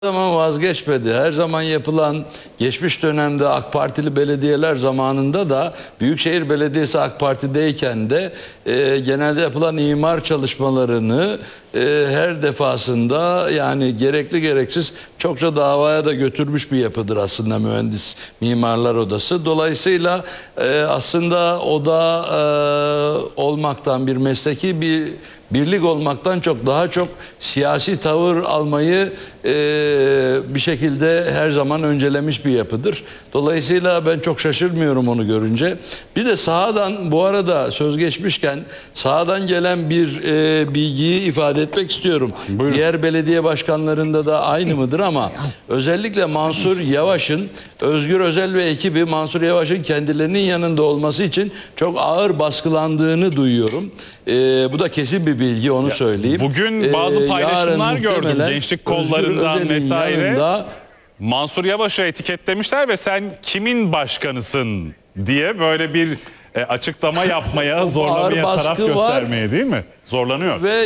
zaman vazgeçmedi. Her zaman yapılan geçmiş dönemde AK Partili belediyeler zamanında da Büyükşehir Belediyesi AK Parti'deyken de genelde yapılan imar çalışmalarını her defasında yani gerekli gereksiz çokça davaya da götürmüş bir yapıdır aslında Mühendis Mimarlar Odası. Dolayısıyla aslında oda olmaktan bir mesleki bir birlik olmaktan çok daha çok siyasi tavır almayı bir şekilde her zaman öncelemiş bir yapıdır. Dolayısıyla ben çok şaşırmıyorum onu görünce. Bir de sahadan bu arada söz geçmişken sahadan gelen bir bilgiyi ifade etmek istiyorum. Buyurun. Diğer belediye başkanlarında da aynı mıdır ama özellikle Mansur Yavaş'ın, Özgür Özel ve ekibi Mansur Yavaş'ın kendilerinin yanında olması için çok ağır baskılandığını duyuyorum. Bu da kesin bir bilgi, onu söyleyeyim. Bugün bazı paylaşımlar gördüm gençlik kollarından vesaire. Yanında, Mansur Yavaş'ı etiketlemişler ve sen kimin başkanısın diye böyle bir açıklama yapmaya, zorlamaya, taraf göstermeye değil mi? Zorlanıyor. ve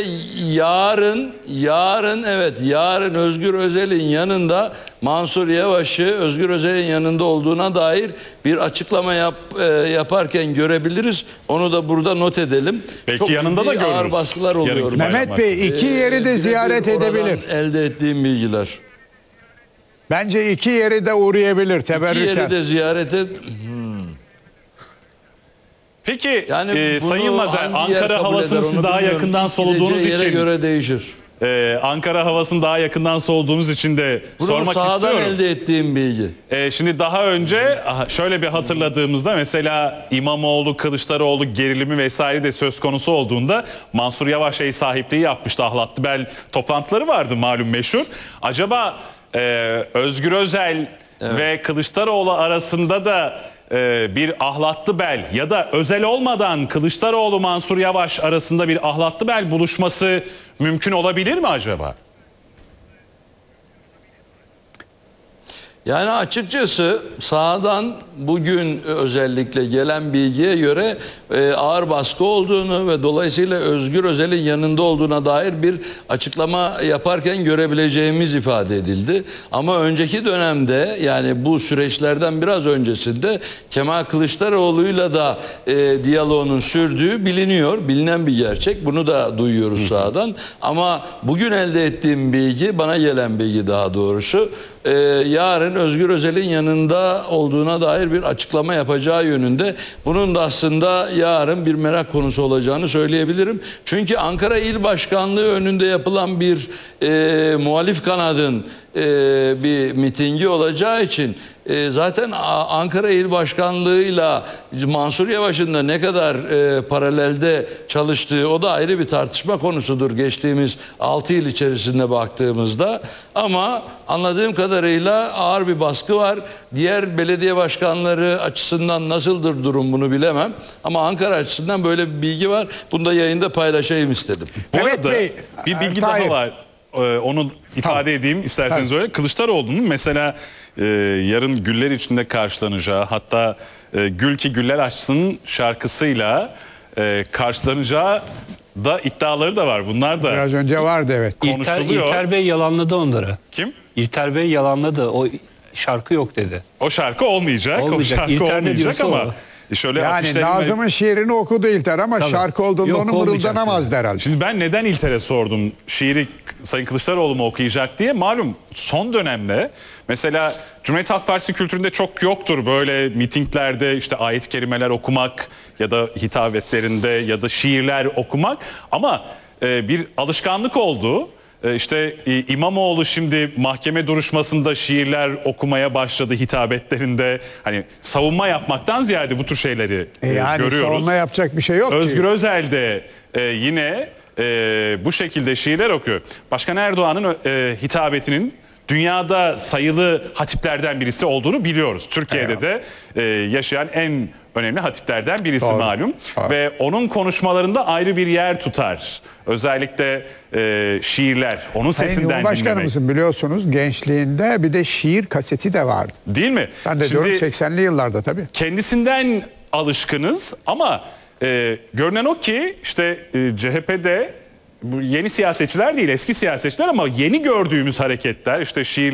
yarın Özgür Özel'in yanında Mansur Yavaş'ı Özgür Özel'in yanında olduğuna dair bir açıklama yaparken görebiliriz. Onu da burada not edelim. Belki çok yanında da ciddi ağır görürüz. baskılar oluyor. Yarınki Mehmet Bey iki yeri de ziyaret Oradan edebilir. elde ettiğim bilgiler. Bence iki yeri de uğrayabilir İki yeri teberrüken. de ziyaret et. Peki Yani Sayın Yılmazer, hangi yer Ankara kabul havasını eder siz onu daha bilmiyorum. yakından soluduğunuz Gideceği yere için göre değişir. Ankara havasını daha yakından soluduğumuz için de Bunu sormak sahadan istiyorum. elde ettiğim bilgi. Şimdi daha önce şöyle bir hatırladığımızda mesela İmamoğlu, Kılıçdaroğlu gerilimi vesaire de söz konusu olduğunda Mansur Yavaş ev sahipliği yapmıştı. Ahlatlı Bel toplantıları vardı malum meşhur. Acaba Özgür Özel ve Kılıçdaroğlu arasında da bir ahlatlı bel ya da Özel olmadan Kılıçdaroğlu Mansur Yavaş arasında bir ahlatlı bel buluşması mümkün olabilir mi acaba? Yani açıkçası sahadan bugün özellikle gelen bilgiye göre ağır baskı olduğunu ve dolayısıyla Özgür Özel'in yanında olduğuna dair bir açıklama yaparken görebileceğimiz ifade edildi. Ama önceki dönemde yani bu süreçlerden biraz öncesinde Kemal Kılıçdaroğlu'yla da diyaloğunun sürdüğü biliniyor. Bilinen bir gerçek. Bunu da duyuyoruz sahadan. Ama bugün elde ettiğim bilgi, bana gelen bilgi daha doğrusu, yarın Özgür Özel'in yanında olduğuna dair bir açıklama yapacağı yönünde. Bunun da aslında yarın bir merak konusu olacağını söyleyebilirim. Çünkü Ankara İl Başkanlığı önünde yapılan bir muhalif kanadın bir mitingi olacağı için zaten Ankara İl Başkanlığı'yla Mansur Yavaş'ın da ne kadar paralelde çalıştığı o da ayrı bir tartışma konusudur geçtiğimiz 6 yıl içerisinde baktığımızda. Ama anladığım kadarıyla ağır bir baskı var. Diğer belediye başkanları açısından nasıldır durum bunu bilemem. Ama Ankara açısından böyle bir bilgi var. Bunu da yayında paylaşayım istedim. Bu Mehmet arada Bey, bir bilgi Tayyip. daha var. Onu ifade edeyim isterseniz öyle. Kılıçdaroğlu'nun mesela yarın güller içinde karşılanacağı, hatta Gül ki güller açsın şarkısıyla karşılanacağı da iddiaları da var. Bunlar da Biraz önce vardı evet. konuşuluyor. İlter Bey yalanladı onları. Kim? İlter Bey yalanladı. O şarkı yok dedi. O şarkı olmayacak. Olmayacak. O şarkı İlter ne olmayacak diyorsa ama o. şöyle Yani afişlerin ve- Nazım'ın şiirini okudu İlter ama Tabii. şarkı olduğunda Yok, onu olmayacak mırıldanamazdı herhalde. Şimdi ben neden İlter'e sordum şiiri Sayın Kılıçdaroğlu mu okuyacak diye. Malum son dönemde mesela Cumhuriyet Halk Partisi kültüründe çok yoktur böyle mitinglerde işte ayet-i kerimeler okumak ya da hitabetlerinde ya da şiirler okumak. Ama bir alışkanlık oldu. İşte İmamoğlu şimdi mahkeme duruşmasında şiirler okumaya başladı hitabetlerinde. Hani savunma yapmaktan ziyade bu tür şeyleri Yani görüyoruz. savunma yapacak bir şey yok Özgür ki. Özel de yine bu şekilde şiirler okuyor. Başkan Erdoğan'ın hitabetinin dünyada sayılı hatiplerden birisi olduğunu biliyoruz. Türkiye'de de yaşayan en önemli hatiplerden birisi Doğru. malum. Doğru. Ve onun konuşmalarında ayrı bir yer tutar. Özellikle şiirler, onun Sayın sesinden dinlemek. Cumhurbaşkanımızın biliyorsunuz gençliğinde bir de şiir kaseti de vardı. Değil mi? Ben de diyorum 80'li yıllarda tabii. Kendisinden alışkınız ama görünen o ki işte CHP'de bu yeni siyasetçiler değil, eski siyasetçiler ama yeni gördüğümüz hareketler, işte şiir